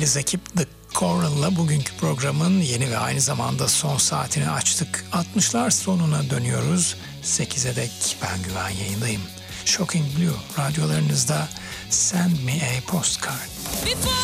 İngiliz ekip The Coral'la bugünkü programın yeni ve aynı zamanda son saatini açtık. 60'lar sonuna dönüyoruz. 8'e dek ben Güven yayındayım. Shocking Blue radyolarınızda Send Me a Postcard.